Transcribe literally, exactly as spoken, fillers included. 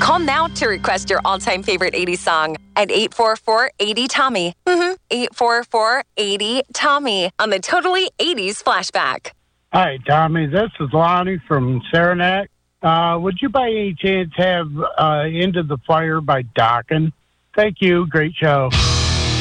Call now to request your all-time favorite eighties song at eight four four, eight zero, Tommy. Mm-hmm. eight four four, eight zero, Tommy on the Totally eighties Flashback. Hi, Tommy. This is Lonnie from Saranac. Uh, would you by any chance have uh, Into the Fire by Dokken? Thank you. Great show.